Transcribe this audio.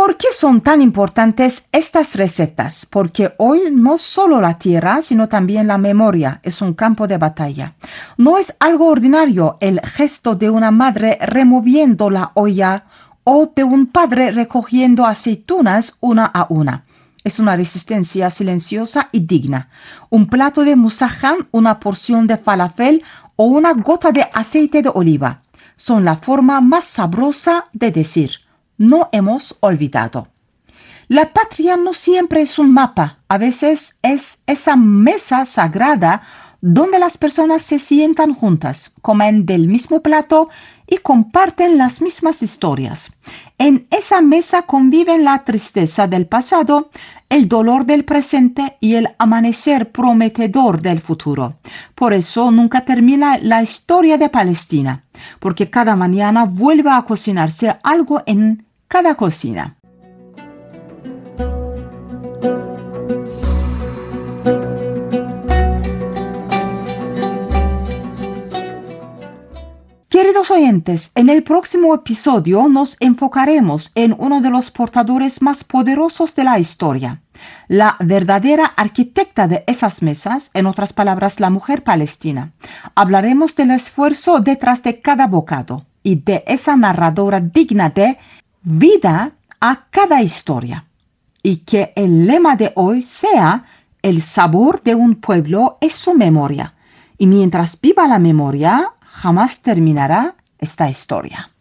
¿Por qué son tan importantes estas recetas? Porque hoy no solo la tierra, sino también la memoria es un campo de batalla. No es algo ordinario el gesto de una madre removiendo la olla o de un padre recogiendo aceitunas una a una. Es una resistencia silenciosa y digna. Un plato de musaham, una porción de falafel o una gota de aceite de oliva son la forma más sabrosa de decir: no hemos olvidado. La patria no siempre es un mapa, a veces es esa mesa sagrada donde las personas se sientan juntas, comen del mismo plato y comparten las mismas historias. En esa mesa conviven la tristeza del pasado, el dolor del presente y el amanecer prometedor del futuro. Por eso nunca termina la historia de Palestina, porque cada mañana vuelve a cocinarse algo en cada cocina. Queridos oyentes, en el próximo episodio nos enfocaremos en uno de los portadores más poderosos de la historia, la verdadera arquitecta de esas mesas, en otras palabras, la mujer palestina. Hablaremos del esfuerzo detrás de cada bocado y de esa narradora digna de vida a cada historia. Y que el lema de hoy sea: el sabor de un pueblo es su memoria. Y mientras viva la memoria, jamás terminará esta historia.